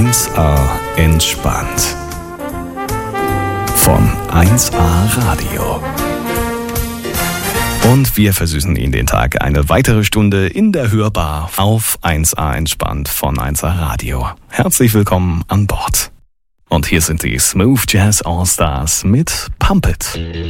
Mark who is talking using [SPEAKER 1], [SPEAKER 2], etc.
[SPEAKER 1] 1A entspannt. Von 1A Radio. Und wir versüßen Ihnen den Tag eine weitere Stunde in der Hörbar auf 1A entspannt von 1A Radio. Herzlich willkommen an Bord. Und hier sind die Smooth Jazz All Stars mit Pump It.